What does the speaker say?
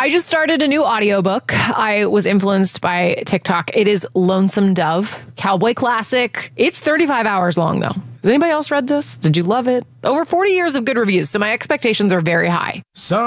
I just started a new audiobook. I was influenced by TikTok. It is Lonesome Dove, cowboy classic. It's 35 hours long, though. Has anybody else read this? Did you love it? Over 40 years of good reviews, so my expectations are very high.